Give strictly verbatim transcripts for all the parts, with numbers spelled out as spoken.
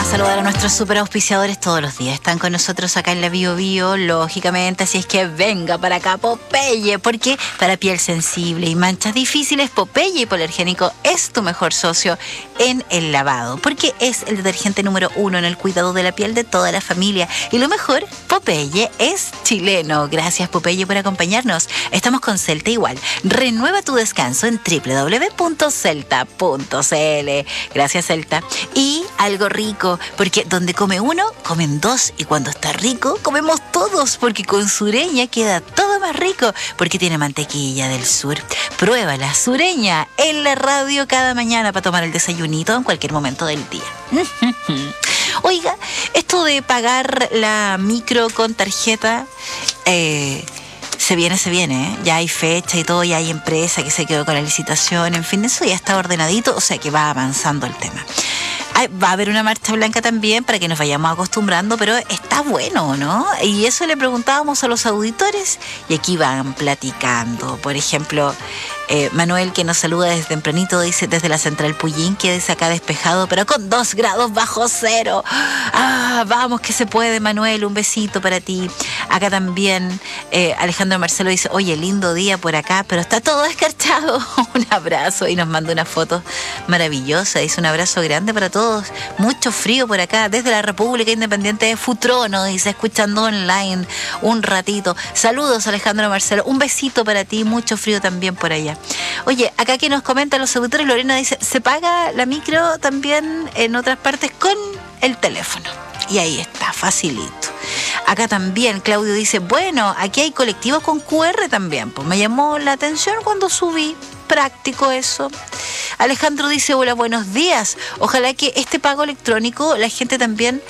saludar a nuestros super auspiciadores todos los días. Están con nosotros acá en la Bio Bio, lógicamente, así es que venga para acá Popeye, porque para piel sensible y manchas difíciles, Popeye Hipoalergénico es tu mejor socio en el lavado, porque es el detergente número uno en el cuidado de la piel de toda la familia. Y lo mejor, Popeye es chileno. Gracias, Popeye, por acompañarnos. Estamos con Celta igual. Renueva tu descanso en doble u doble u doble u punto celta punto c l. Gracias, Celta. Y algo rico, porque donde come uno, comen dos, y cuando está rico, comemos todos, porque con Sureña queda todo más rico, porque tiene mantequilla del sur. Prueba la Sureña en la radio cada mañana para tomar el desayunito en cualquier momento del día. Oiga, esto de pagar la micro con tarjeta, eh, se viene, se viene, ¿eh? Ya hay fecha y todo, ya hay empresa que se quedó con la licitación, en fin, eso ya está ordenadito, o sea que va avanzando el tema. Va a haber una marcha blanca también para que nos vayamos acostumbrando, pero está bueno, ¿no? Y eso le preguntábamos a los auditores y aquí van platicando. Por ejemplo, eh, Manuel, que nos saluda desde tempranito, dice desde la Central Puyín, que dice acá despejado, pero con dos grados bajo cero. Ah, vamos que se puede, Manuel, un besito para ti. Acá también eh, Alejandro Marcelo dice, oye, lindo día por acá, pero está todo escarchado. Un abrazo y nos manda una foto maravillosa. Dice un abrazo grande para todos. Mucho frío por acá, desde la República Independiente de Futrono, dice, escuchando online un ratito. Saludos, Alejandro Marcelo, un besito para ti, mucho frío también por allá. Oye, acá que nos comentan los auditores, Lorena dice, se paga la micro también en otras partes con el teléfono. Y ahí está, facilito. Acá también Claudio dice, bueno, aquí hay colectivos con cu erre también. Pues me llamó la atención cuando subí. Práctico eso. Alejandro dice, hola, buenos días. Ojalá que este pago electrónico la gente también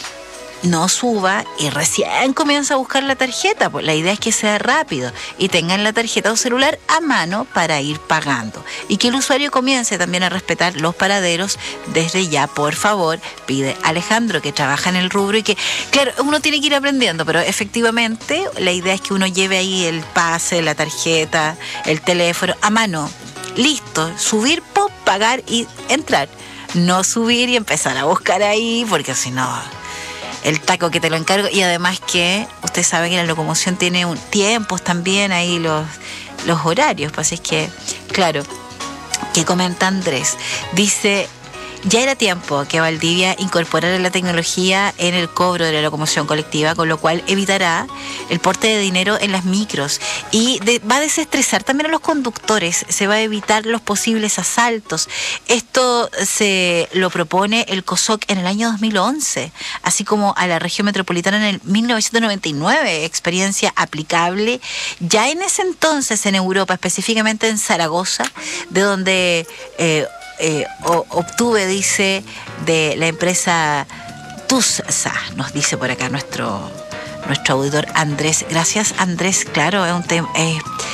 no suba y recién comienza a buscar la tarjeta. Pues la idea es que sea rápido y tengan la tarjeta o celular a mano para ir pagando. Y que el usuario comience también a respetar los paraderos desde ya, por favor, pide Alejandro, que trabaja en el rubro y que, claro, uno tiene que ir aprendiendo, pero efectivamente la idea es que uno lleve ahí el pase, la tarjeta, el teléfono a mano. Listo, subir, pop, pagar y entrar. No subir y empezar a buscar ahí, porque si no, el taco que te lo encargo. Y además que usted sabe que la locomoción tiene un, tiempos también ahí, los, los horarios. Pues es que, claro, que comenta Andrés. Dice, ya era tiempo que Valdivia incorporara la tecnología en el cobro de la locomoción colectiva, con lo cual evitará el porte de dinero en las micros y de, va a desestresar también a los conductores, se va a evitar los posibles asaltos. Esto se lo propone el COSOC en el año dos mil once, así como a la región metropolitana en el mil novecientos noventa y nueve, experiencia aplicable ya en ese entonces en Europa, específicamente en Zaragoza, de donde eh, Eh, o, obtuve, dice, de la empresa TUSSA, nos dice por acá nuestro nuestro auditor Andrés. Gracias, Andrés. Claro, es un tema, eh,